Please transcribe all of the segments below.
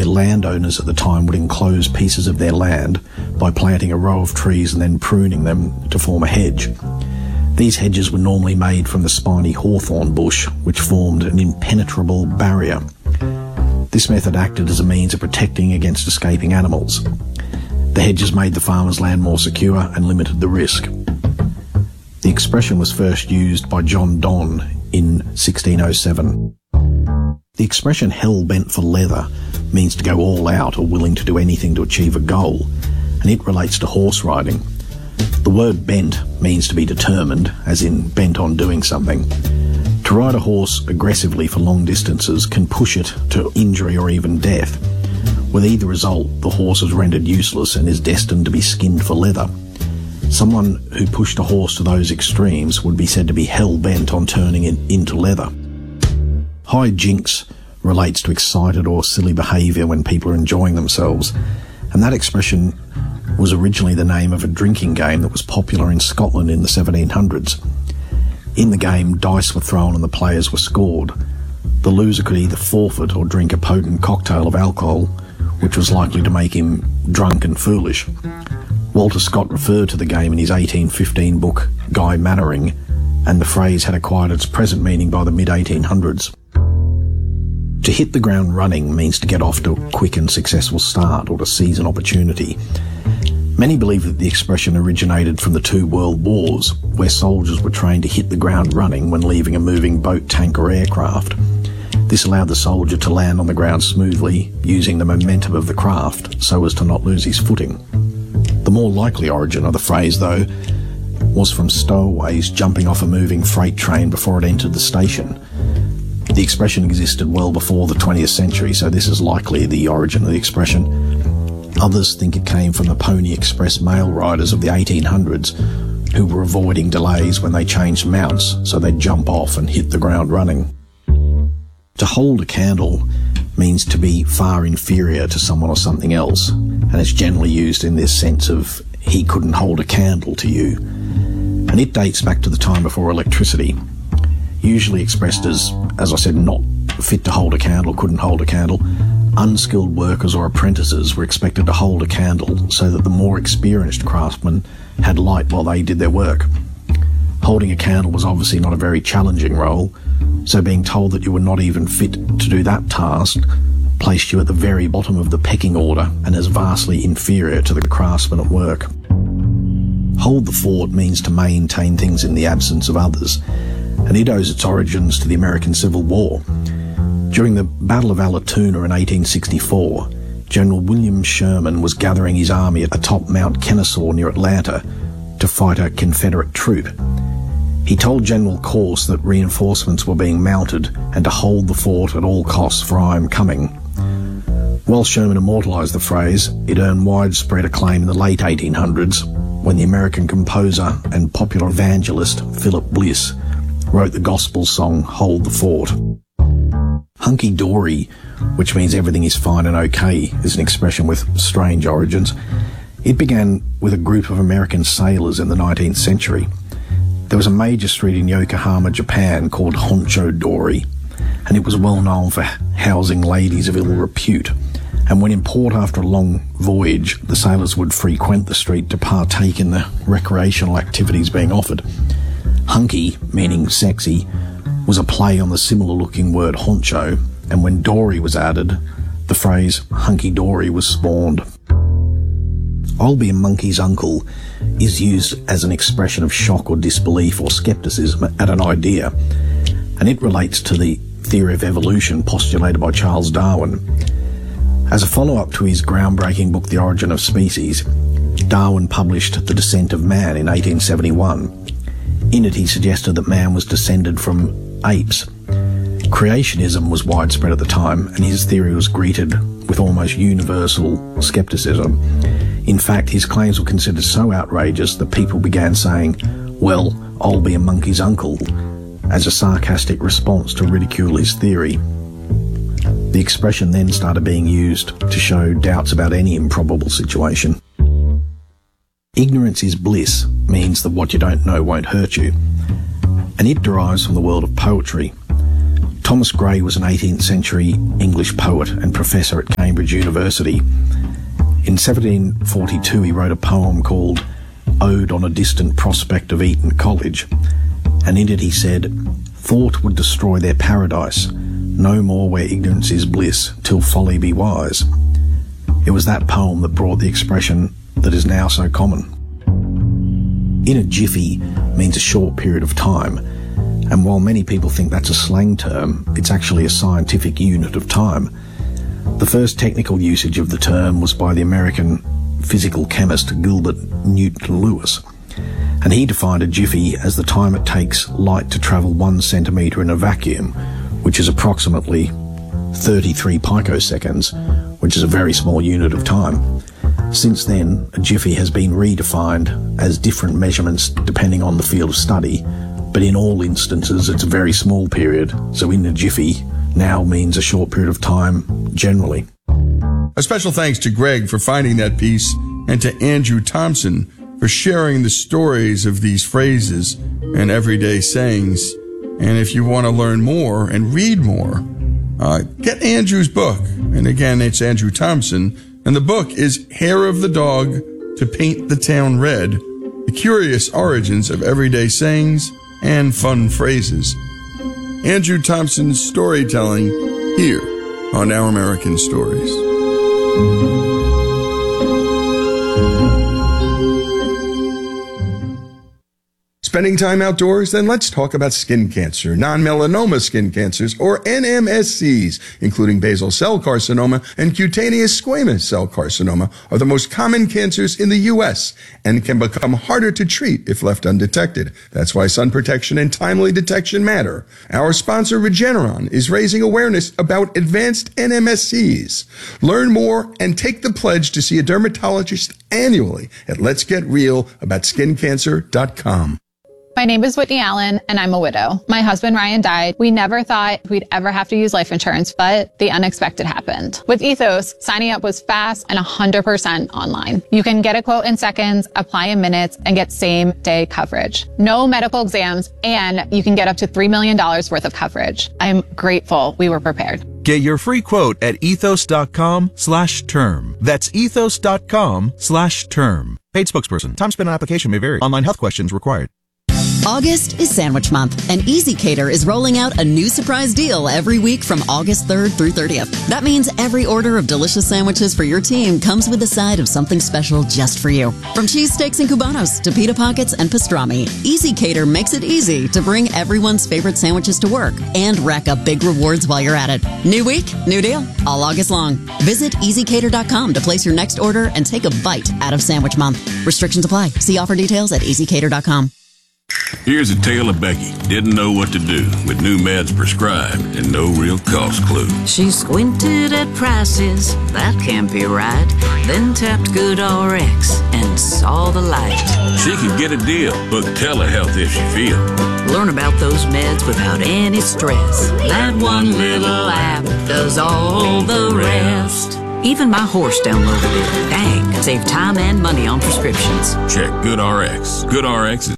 landowners at the time would enclose pieces of their land by planting a row of trees and then pruning them to form a hedge. These hedges were normally made from the spiny hawthorn bush, which formed an impenetrable barrier. This method acted as a means of protecting against escaping animals. The hedges made the farmer's land more secure and limited the risk. The expression was first used by John Donne in 1607. The expression hell-bent for leather means to go all out or willing to do anything to achieve a goal, and it relates to horse riding. The word bent means to be determined, as in bent on doing something. To ride a horse aggressively for long distances can push it to injury or even death. With either result, the horse is rendered useless and is destined to be skinned for leather. Someone who pushed a horse to those extremes would be said to be hell-bent on turning it into leather. High jinks relates to excited or silly behaviour when people are enjoying themselves, and that expression was originally the name of a drinking game that was popular in Scotland in the 1700s. In the game, dice were thrown and the players were scored. The loser could either forfeit or drink a potent cocktail of alcohol, which was likely to make him drunk and foolish. Walter Scott referred to the game in his 1815 book Guy Mannering, and the phrase had acquired its present meaning by the mid-1800s. To hit the ground running means to get off to a quick and successful start or to seize an opportunity. Many believe that the expression originated from the two world wars, where soldiers were trained to hit the ground running when leaving a moving boat, tank or aircraft. This allowed the soldier to land on the ground smoothly, using the momentum of the craft so as to not lose his footing. The more likely origin of the phrase, though, was from stowaways jumping off a moving freight train before it entered the station. The expression existed well before the 20th century, so this is likely the origin of the expression. Others think it came from the Pony Express mail riders of the 1800s, who were avoiding delays when they changed mounts, so they'd jump off and hit the ground running. To hold a candle means to be far inferior to someone or something else, and it's generally used in this sense of he couldn't hold a candle to you. And it dates back to the time before electricity, usually expressed as I said, not fit to hold a candle, couldn't hold a candle. Unskilled workers or apprentices were expected to hold a candle so that the more experienced craftsmen had light while they did their work. Holding a candle was obviously not a very challenging role, so being told that you were not even fit to do that task placed you at the very bottom of the pecking order and as vastly inferior to the craftsmen at work. Hold the fort means to maintain things in the absence of others, and it owes its origins to the American Civil War. During the Battle of Allatoona in 1864, General William Sherman was gathering his army atop Mount Kennesaw near Atlanta to fight a Confederate troop. He told General Corse that reinforcements were being mounted and to hold the fort at all costs, for I am coming. While Sherman immortalised the phrase, it earned widespread acclaim in the late 1800s when the American composer and popular evangelist Philip Bliss wrote the gospel song Hold the Fort. Hunky-dory, which means everything is fine and okay, is an expression with strange origins. It began with a group of American sailors in the 19th century. There was a major street in Yokohama, Japan called Honcho-dory, and it was well known for housing ladies of ill repute. And when in port after a long voyage, the sailors would frequent the street to partake in the recreational activities being offered. Hunky, meaning sexy, was a play on the similar-looking word honcho, and when dory was added, the phrase hunky-dory was spawned. I'll be a monkey's uncle is used as an expression of shock or disbelief or scepticism at an idea, and it relates to the theory of evolution postulated by Charles Darwin. As a follow-up to his groundbreaking book The Origin of Species, Darwin published The Descent of Man in 1871. In it, he suggested that man was descended from apes. Creationism was widespread at the time, and his theory was greeted with almost universal skepticism. In fact, his claims were considered so outrageous that people began saying, "Well, I'll be a monkey's uncle," as a sarcastic response to ridicule his theory. The expression then started being used to show doubts about any improbable situation. Ignorance is bliss means that what you don't know won't hurt you, and it derives from the world of poetry. Thomas Gray was an 18th century English poet and professor at Cambridge University. In 1742 he wrote a poem called Ode on a Distant Prospect of Eton College, and in it he said, "Thought would destroy their paradise, no more where ignorance is bliss, till folly be wise." It was that poem that brought the expression that is now so common. In a jiffy means a short period of time, and while many people think that's a slang term, it's actually a scientific unit of time. The first technical usage of the term was by the American physical chemist Gilbert Newton Lewis, and he defined a jiffy as the time it takes light to travel 1 centimetre in a vacuum, which is approximately 33 picoseconds, which is a very small unit of time. Since then, a jiffy has been redefined as different measurements depending on the field of study, but in all instances it's a very small period, so in a jiffy now means a short period of time generally. A special thanks to Greg for finding that piece, and to Andrew Thompson for sharing the stories of these phrases and everyday sayings. And if you want to learn more and read more, get Andrew's book. And again, it's Andrew Thompson. And the book is Hair of the Dog to Paint the Town Red, The Curious Origins of Everyday Sayings and Fun Phrases. Andrew Thompson's storytelling here on Our American Stories. Spending time outdoors? Then let's talk about skin cancer. Non-melanoma skin cancers, or NMSCs, including basal cell carcinoma and cutaneous squamous cell carcinoma, are the most common cancers in the U.S. and can become harder to treat if left undetected. That's why sun protection and timely detection matter. Our sponsor, Regeneron, is raising awareness about advanced NMSCs. Learn more and take the pledge to see a dermatologist annually at letsgetrealaboutSkinCancer.com. My name is Whitney Allen, and I'm a widow. My husband, Ryan, died. We never thought we'd ever have to use life insurance, but the unexpected happened. With Ethos, signing up was fast and 100% online. You can get a quote in seconds, apply in minutes, and get same-day coverage. No medical exams, and you can get up to $3 million worth of coverage. I'm grateful we were prepared. Get your free quote at ethos.com/term. That's ethos.com/term. Paid spokesperson. Time spent on application may vary. Online health questions required. August is Sandwich Month, and Easy Cater is rolling out a new surprise deal every week from August 3rd through 30th. That means every order of delicious sandwiches for your team comes with a side of something special just for you. From cheesesteaks and cubanos to pita pockets and pastrami, Easy Cater makes it easy to bring everyone's favorite sandwiches to work and rack up big rewards while you're at it. New week, new deal, all August long. Visit EasyCater.com to place your next order and take a bite out of Sandwich Month. Restrictions apply. See offer details at EasyCater.com. Here's a tale of Becky. Didn't know what to do with new meds prescribed and no real cost clue. She squinted at prices, that can't be right. Then tapped GoodRx and saw the light. She could get a deal. Book telehealth if she feel. Learn about those meds without any stress. That one little app does all the rest. Even my horse downloaded it. Dang, save time and money on prescriptions. Check GoodRx. GoodRx is...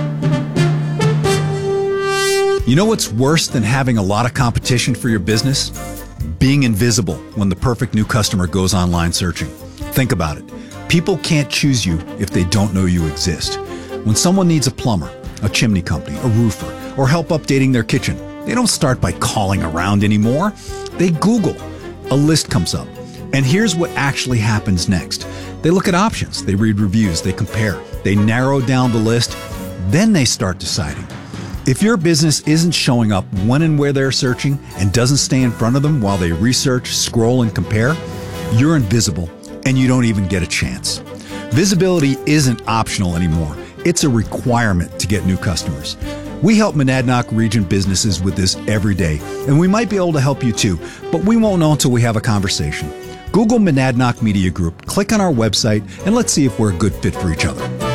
You know what's worse than having a lot of competition for your business? Being invisible when the perfect new customer goes online searching. Think about it. People can't choose you if they don't know you exist. When someone needs a plumber, a chimney company, a roofer, or help updating their kitchen, they don't start by calling around anymore. They Google. A list comes up. And here's what actually happens next. They look at options, they read reviews, they compare, they narrow down the list, then they start deciding. If your business isn't showing up when and where they're searching and doesn't stay in front of them while they research, scroll, and compare, you're invisible and you don't even get a chance. Visibility isn't optional anymore. It's a requirement to get new customers. We help Monadnock region businesses with this every day, and we might be able to help you too, but we won't know until we have a conversation. Google Monadnock Media Group, click on our website, and let's see if we're a good fit for each other.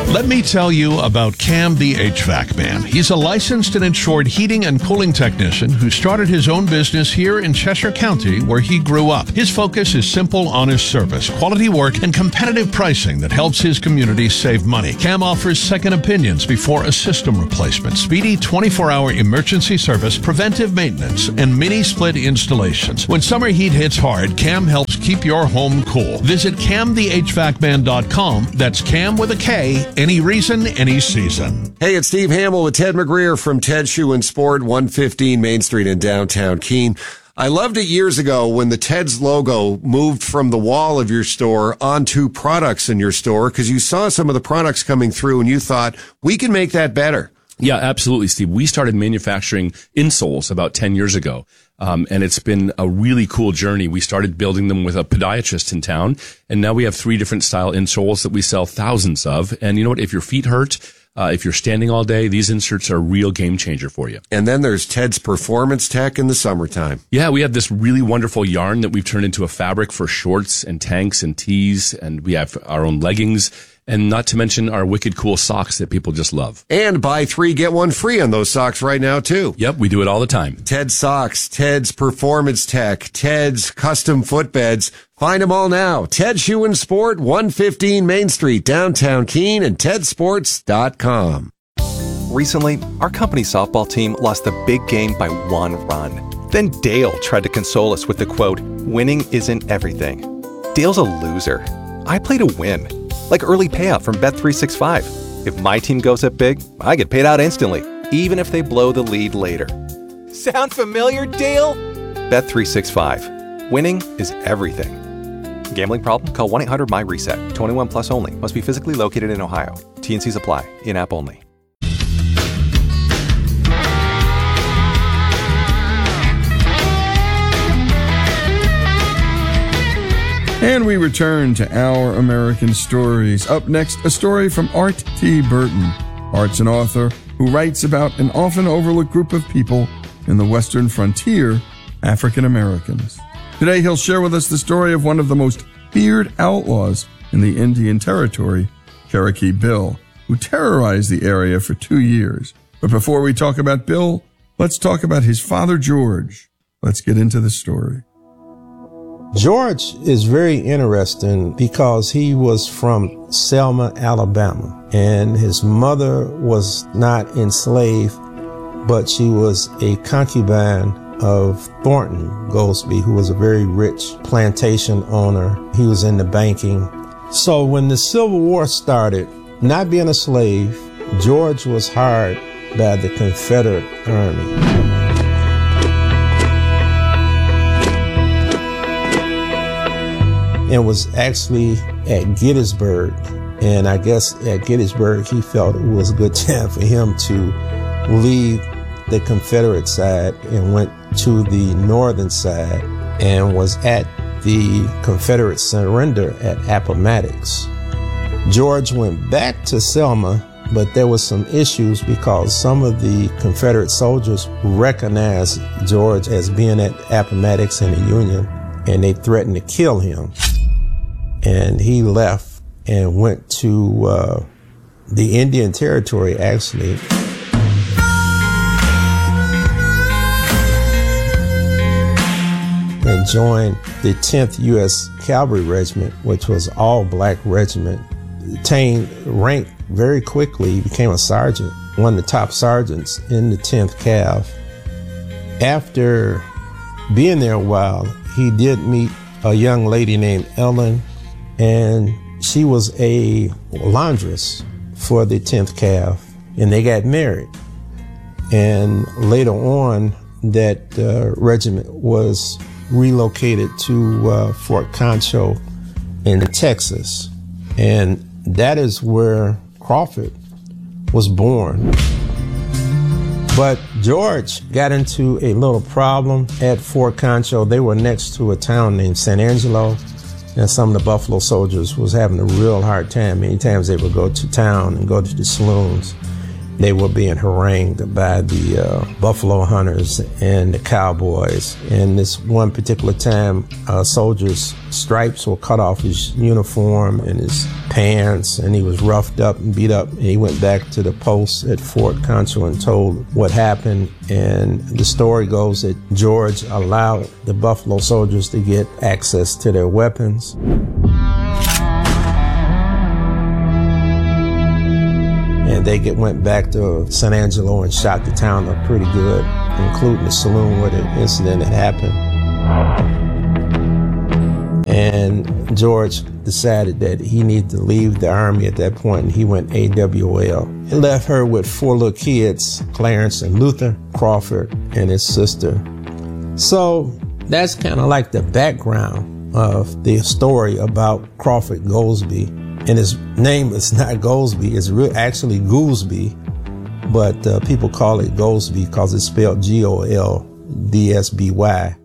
Let me tell you about Cam the HVAC Man. He's a licensed and insured heating and cooling technician who started his own business here in Cheshire County, where he grew up. His focus is simple, honest service, quality work, and competitive pricing that helps his community save money. Cam offers second opinions before a system replacement, speedy 24-hour emergency service, preventive maintenance, and mini-split installations. When summer heat hits hard, Cam helps keep your home cool. Visit CamTheHVACman.com. That's Cam with a K. Any reason, any season. Hey, it's Steve Hamill with Ted McGreer from Ted Shoe and Sport, 115 Main Street in downtown Keene. I loved it years ago when the Ted's logo moved from the wall of your store onto products in your store, because you saw some of the products coming through and you thought, we can make that better. Yeah, absolutely, Steve. We started manufacturing insoles about 10 years ago. And it's been a really cool journey. We started building them with a podiatrist in town, and now we have 3 different style insoles that we sell thousands of. And you know what? If your feet hurt, if you're standing all day, these inserts are a real game changer for you. And then there's Ted's Performance Tech in the summertime. Yeah, we have this really wonderful yarn that we've turned into a fabric for shorts and tanks and tees, and we have our own leggings. And not to mention our wicked cool socks that people just love. And buy 3, get 1 free on those socks right now, too. Yep, we do it all the time. Ted's Socks, Ted's Performance Tech, Ted's Custom Footbeds. Find them all now. Ted Shoe and Sport, 115 Main Street, downtown Keene, and tedsports.com. Recently, our company's softball team lost the big game by 1 run. Then Dale tried to console us with the quote, "Winning isn't everything." Dale's a loser. I play to win. Like early payout from Bet365. If my team goes up big, I get paid out instantly, even if they blow the lead later. Sound familiar, Dale? Bet365. Winning is everything. Gambling problem? Call 1-800-MY-RESET. 21 plus only. Must be physically located in Ohio. T&Cs apply. In-app only. And we return to Our American Stories. Up next, a story from Art T. Burton. Art's an author who writes about an often overlooked group of people in the western frontier, African Americans. Today, he'll share with us the story of one of the most feared outlaws in the Indian Territory, Cherokee Bill, who terrorized the area for 2 years. But before we talk about Bill, let's talk about his father, George. Let's get into the story. George is very interesting because he was from Selma, Alabama, and his mother was not enslaved, but she was a concubine of Thornton Goldsby, who was a very rich plantation owner. He was in the banking. So when the Civil War started, not being a slave, George was hired by the Confederate Army. And was actually at Gettysburg. And I guess at Gettysburg, he felt it was a good time for him to leave the Confederate side and went to the northern side and was at the Confederate surrender at Appomattox. George went back to Selma, but there was some issues because some of the Confederate soldiers recognized George as being at Appomattox in the Union, and they threatened to kill him. And he left and went to the Indian Territory, actually. And joined the 10th U.S. Cavalry Regiment, which was all black regiment. Attained rank very quickly. He became a sergeant, one of the top sergeants in the 10th Cav. After being there a while, he did meet a young lady named Ellen, and she was a laundress for the 10th Cav, and they got married. And later on, that regiment was relocated to Fort Concho in Texas, and that is where Crawford was born. But George got into a little problem at Fort Concho. They were next to a town named San Angelo, and some of the Buffalo soldiers was having a real hard time. Many times they would go to town and go to the saloons. They were being harangued by the buffalo hunters and the cowboys. And this one particular time, a soldier's stripes were cut off his uniform and his pants, and he was roughed up and beat up. And he went back to the post at Fort Concho and told what happened. And the story goes that George allowed the buffalo soldiers to get access to their weapons. And they went back to San Angelo and shot the town up pretty good, including the saloon where the incident had happened. And George decided that he needed to leave the Army at that point, and he went AWL. He left her with 4 little kids, Clarence and Luther, Crawford, and his sister. So that's kind of like the background of the story about Crawford Goldsby. And his name is not Goldsby, it's actually Goolsby, but people call it Goldsby because it's spelled Goldsby.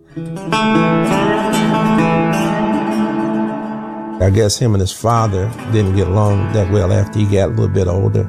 I guess him and his father didn't get along that well after he got a little bit older.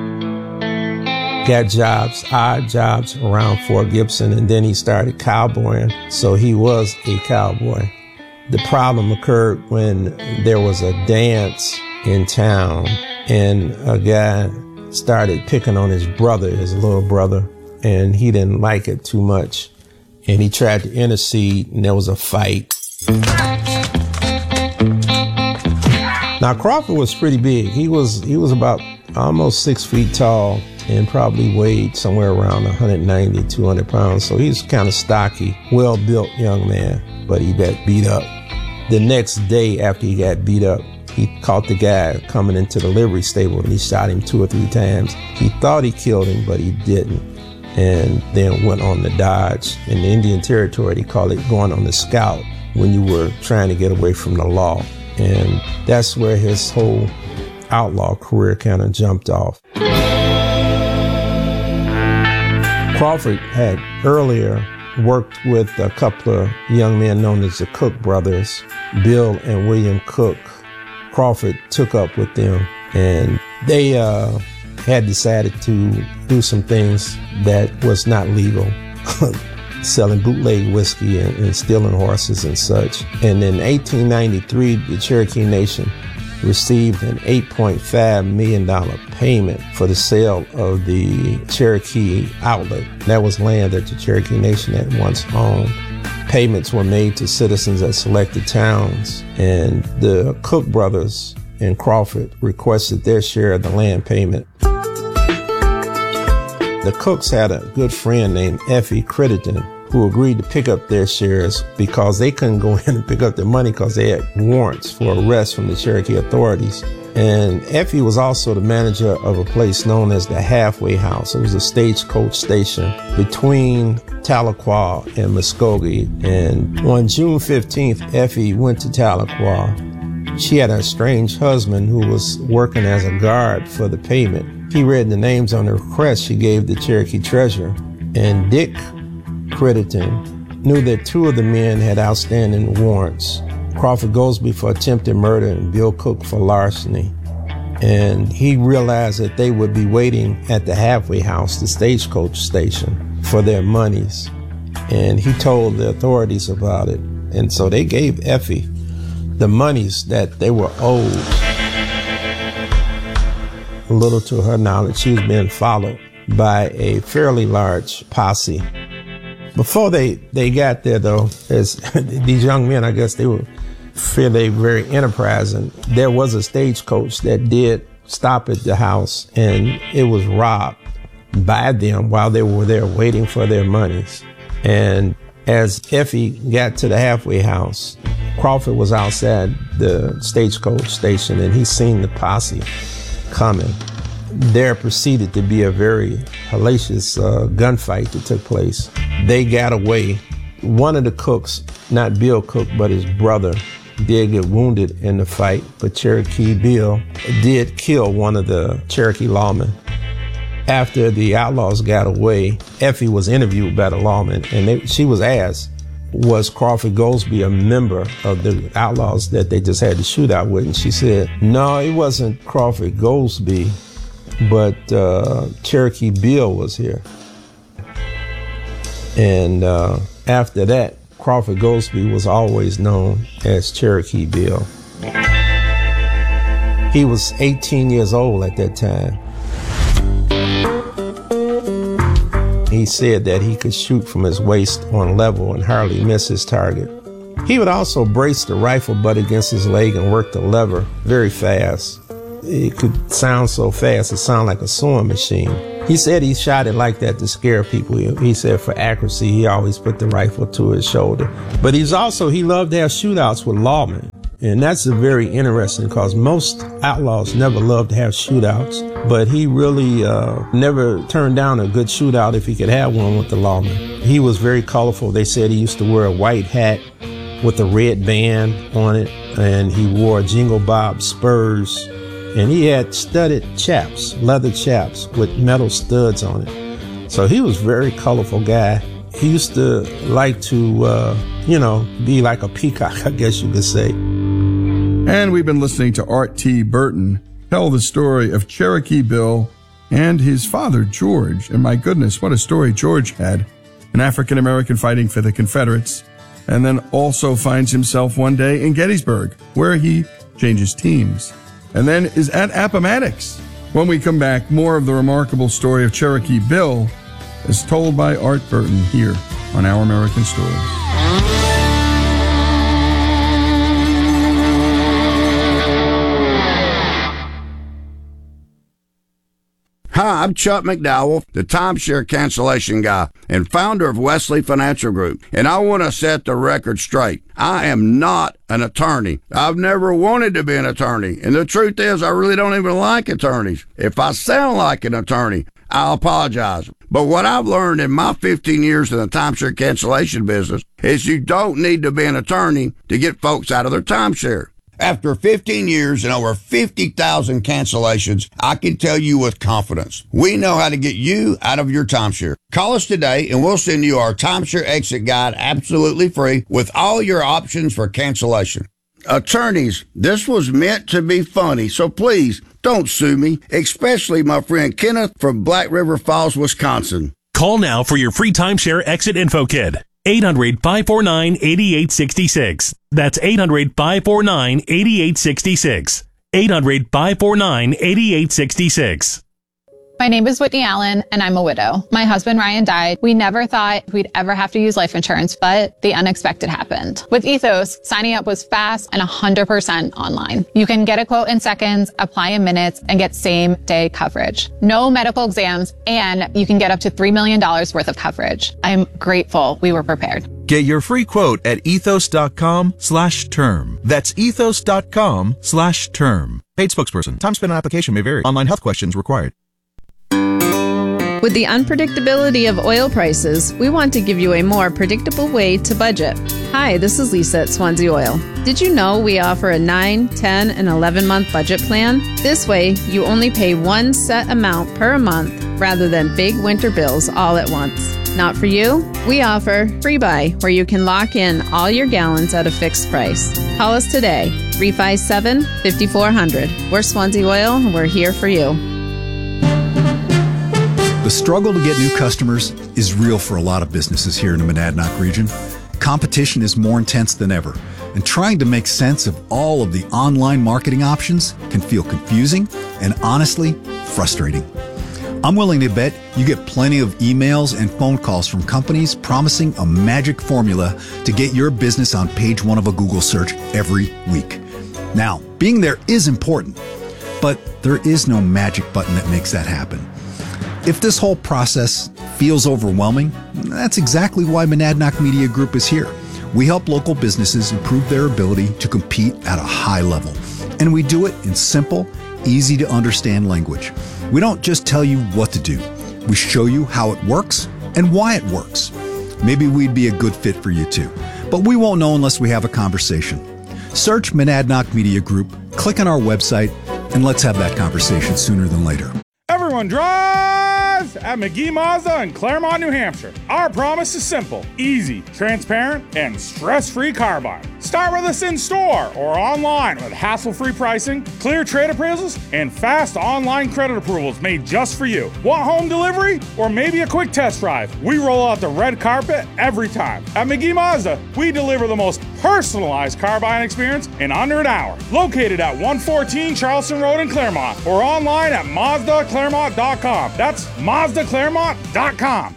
Got jobs, odd jobs around Fort Gibson, and then he started cowboying, so he was a cowboy. The problem occurred when there was a dance in town, and a guy started picking on his brother, his little brother, and he didn't like it too much. And he tried to intercede, and there was a fight. Now, Crawford was pretty big. He was about almost 6 feet tall and probably weighed somewhere around 190, 200 pounds. So he's kind of stocky, well-built young man, but he got beat up. The next day after he got beat up, he caught the guy coming into the livery stable, and he shot him 2 or 3 times. He thought he killed him, but he didn't. And then went on the dodge. In the Indian Territory, they call it going on the scout when you were trying to get away from the law. And that's where his whole outlaw career kind of jumped off. Crawford had earlier worked with a couple of young men known as the Cook brothers, Bill and William Cook. Crawford took up with them, and they had decided to do some things that was not legal, selling bootleg whiskey and stealing horses and such. And in 1893, the Cherokee Nation received an $8.5 million payment for the sale of the Cherokee Outlet. That was land that the Cherokee Nation had once owned. Payments were made to citizens at selected towns, and the Cook brothers and Crawford requested their share of the land payment. The Cooks had a good friend named Effie Crittenden who agreed to pick up their shares because they couldn't go in and pick up their money because they had warrants for arrest from the Cherokee authorities. And Effie was also the manager of a place known as the Halfway House. It was a stagecoach station between Tahlequah and Muskogee. And on June 15th, Effie went to Tahlequah. She had a strange husband who was working as a guard for the payment. He read the names on the request she gave the Cherokee treasurer. And Dick Crittenden knew that 2 of the men had outstanding warrants. Crawford Goldsby for attempted murder and Bill Cook for larceny. And he realized that they would be waiting at the Halfway House, the stagecoach station, for their monies. And he told the authorities about it. And so they gave Effie the monies that they were owed. Little to her knowledge, she was being followed by a fairly large posse. Before they got there, though, as these young men, I guess they were very enterprising. There was a stagecoach that did stop at the house, and it was robbed by them while they were there waiting for their monies. And as Effie got to the Halfway House, Crawford was outside the stagecoach station, and he seen the posse coming. There proceeded to be a very hellacious gunfight that took place. They got away. One of the Cooks, not Bill Cook, but his brother, did get wounded in the fight, but Cherokee Bill did kill one of the Cherokee lawmen. After the outlaws got away, Effie was interviewed by the lawmen, and she was asked, was Crawford Goldsby a member of the outlaws that they just had the shootout with? And she said, no, it wasn't Crawford Goldsby. but Cherokee Bill was here. And after that, Crawford Goldsby was always known as Cherokee Bill. He was 18 years old at that time. He said that he could shoot from his waist on level and hardly miss his target. He would also brace the rifle butt against his leg and work the lever very fast. It could sound so fast, it sounded like a sewing machine. He said he shot it like that to scare people. He said for accuracy, he always put the rifle to his shoulder. But he loved to have shootouts with lawmen. And that's very interesting because most outlaws never loved to have shootouts. But he really never turned down a good shootout if he could have one with the lawman. He was very colorful. They said he used to wear a white hat with a red band on it. And he wore Jingle Bob spurs. And he had studded chaps, leather chaps with metal studs on it. So he was a very colorful guy. He used to like to, be like a peacock, I guess you could say. And we've been listening to Art T. Burton tell the story of Cherokee Bill and his father, George. And my goodness, what a story George had. An African-American fighting for the Confederates. And then also finds himself one day in Gettysburg, where he changes teams. And then is at Appomattox. When we come back, more of the remarkable story of Cherokee Bill is told by Art Burton here on Our American Stories. Hi, I'm Chuck McDowell, the timeshare cancellation guy and founder of Wesley Financial Group, and I want to set the record straight. I am not an attorney. I've never wanted to be an attorney, and the truth is I really don't even like attorneys. If I sound like an attorney, I'll apologize. But what I've learned in my 15 years in the timeshare cancellation business is you don't need to be an attorney to get folks out of their timeshare. After 15 years and over 50,000 cancellations, I can tell you with confidence, we know how to get you out of your timeshare. Call us today and we'll send you our timeshare exit guide absolutely free with all your options for cancellation. Attorneys, this was meant to be funny, so please don't sue me, especially my friend Kenneth from Black River Falls, Wisconsin. Call now for your free timeshare exit info kit. 800-549-8866. That's 800-549-8866. 800-549-8866. My name is Whitney Allen, and I'm a widow. My husband, Ryan, died. We never thought we'd ever have to use life insurance, but the unexpected happened. With Ethos, signing up was fast and 100% online. You can get a quote in seconds, apply in minutes, and get same-day coverage. No medical exams, and you can get up to $3 million worth of coverage. I'm grateful we were prepared. Get your free quote at ethos.com/term. That's ethos.com/term. Paid spokesperson. Time spent on application may vary. Online health questions required. With the unpredictability of oil prices, we want to give you a more predictable way to budget. Hi, this is Lisa at Swansea Oil. Did you know we offer a 9, 10, and 11-month budget plan? This way, you only pay one set amount per month rather than big winter bills all at once. Not for you? We offer Free Buy, where you can lock in all your gallons at a fixed price. Call us today, 357-5400. We're Swansea Oil, and we're here for you. The struggle to get new customers is real for a lot of businesses here in the Monadnock region. Competition is more intense than ever, and trying to make sense of all of the online marketing options can feel confusing and honestly frustrating. I'm willing to bet you get plenty of emails and phone calls from companies promising a magic formula to get your business on page 1 of a Google search every week. Now, being there is important, but there is no magic button that makes that happen. If this whole process feels overwhelming, that's exactly why Monadnock Media Group is here. We help local businesses improve their ability to compete at a high level. And we do it in simple, easy to understand language. We don't just tell you what to do. We show you how it works and why it works. Maybe we'd be a good fit for you too, but we won't know unless we have a conversation. Search Monadnock Media Group, click on our website, and let's have that conversation sooner than later. Everyone drives at McGee Mazda in Claremont, New Hampshire. Our promise is simple, easy, transparent, and stress-free car buying. Start with us in store or online with hassle-free pricing, clear trade appraisals, and fast online credit approvals made just for you. Want home delivery or maybe a quick test drive? We roll out the red carpet every time. At McGee Mazda, we deliver the most personalized car buying experience in under an hour. Located at 114 Charleston Road in Claremont or online at MazdaClaremont.com. That's MazdaClaremont.com.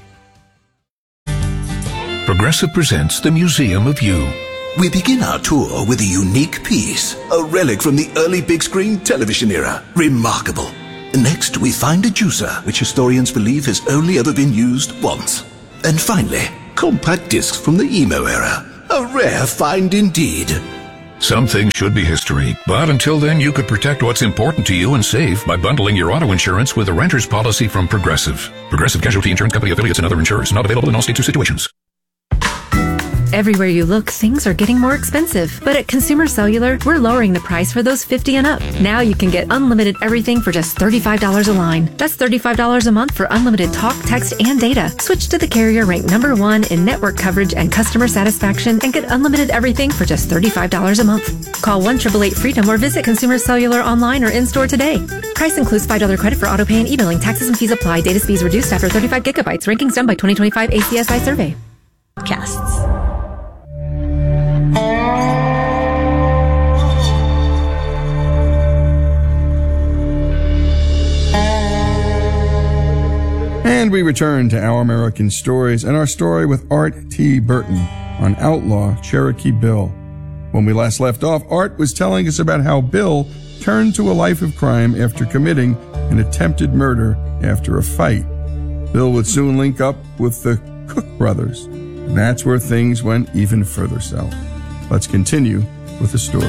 Progressive presents the Museum of You. We begin our tour with a unique piece, a relic from the early big screen television era. Remarkable. Next, we find a juicer, which historians believe has only ever been used once. And finally, compact discs from the emo era. A rare find indeed. Some things should be history, but until then you could protect what's important to you and save by bundling your auto insurance with a renter's policy from Progressive. Progressive Casualty Insurance Company affiliates and other insurers. Not available in all states or situations. Everywhere you look, things are getting more expensive. But at Consumer Cellular, we're lowering the price for those 50 and up. Now you can get unlimited everything for just $35 a line. That's $35 a month for unlimited talk, text, and data. Switch to the carrier ranked #1 in network coverage and customer satisfaction and get unlimited everything for just $35 a month. Call 1-888-FREEDOM or visit Consumer Cellular online or in-store today. Price includes $5 credit for auto pay and e-billing. Taxes and fees apply. Data speeds reduced after 35 gigabytes. Rankings done by 2025 ACSI survey. Podcasts. And we return to Our American Stories and our story with Art T. Burton on outlaw Cherokee Bill. When we last left off, Art was telling us about how Bill turned to a life of crime after committing an attempted murder after a fight. Bill would soon link up with the Cook brothers. And that's where things went even further south. Let's continue with the story.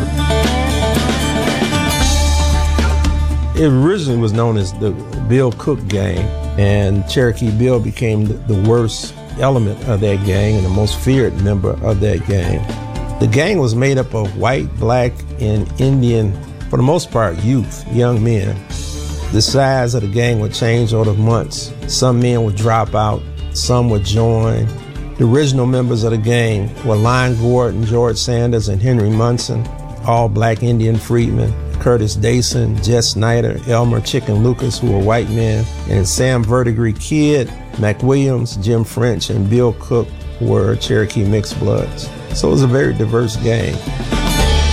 It originally was known as the Bill Cook Gang, and Cherokee Bill became the worst element of that gang and the most feared member of that gang. The gang was made up of white, black, and Indian, for the most part, youth, young men. The size of the gang would change over the months. Some men would drop out, some would join. The original members of the gang were Lyon Gordon, George Sanders, and Henry Munson, all black Indian freedmen. Curtis Dayson, Jess Snyder, Elmer Chicken Lucas, who were white men, and Sam Verdigre Kidd, Mac Williams, Jim French, and Bill Cook were Cherokee mixed bloods. So it was a very diverse gang.